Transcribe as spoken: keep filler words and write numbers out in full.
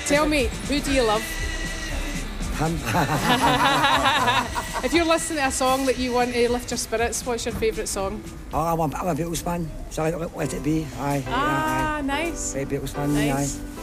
Tell me, who do you love? Him. If you're listening to a song that you want to lift your spirits, what's your favourite song? Oh, I'm a, I'm a Beatles fan. So let, let it be. Aye. Ah, aye. nice. Right, Beatles fan, Nice. aye.